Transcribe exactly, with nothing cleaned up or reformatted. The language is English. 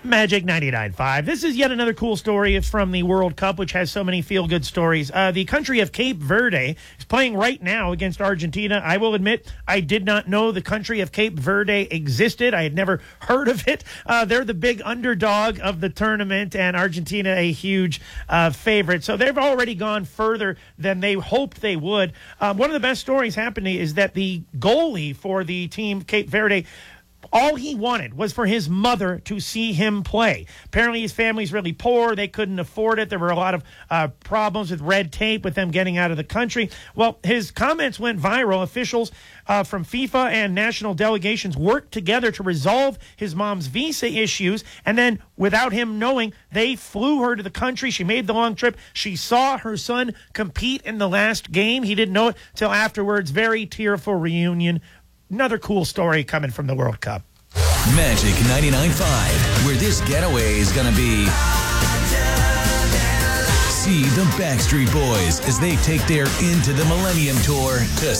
Magic ninety-nine point five. This is yet another cool story from the World Cup, which has so many feel-good stories. Uh, the country of Cape Verde is playing right now against Argentina. I will admit, I did not know the country of Cape Verde existed. I had never heard of it. Uh, they're the big underdog of the tournament, and Argentina a huge uh, favorite. So they've already gone further than they hoped they would. Um, one of the best stories happening is that the goalie for the team, Cape Verde, all he wanted was for his mother to see him play. Apparently, his family's really poor. They couldn't afford it. There were a lot of uh, problems with red tape with them getting out of the country. Well, his comments went viral. Officials uh, from FIFA and national delegations worked together to resolve his mom's visa issues. And then, without him knowing, they flew her to the country. She made the long trip. She saw her son compete in the last game. He didn't know it till afterwards. Very tearful reunion. Another cool story coming from the World Cup. Magic ninety-nine point five, where this getaway is going to be. See the Backstreet Boys as they take their Into the Millennium tour to